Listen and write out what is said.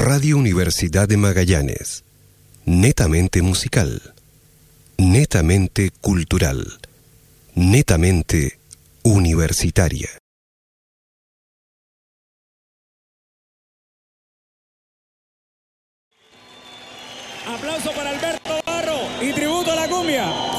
Radio Universidad de Magallanes. Netamente musical. Netamente cultural. Netamente universitaria. Aplauso para Alberto Barro y tributo a la cumbia.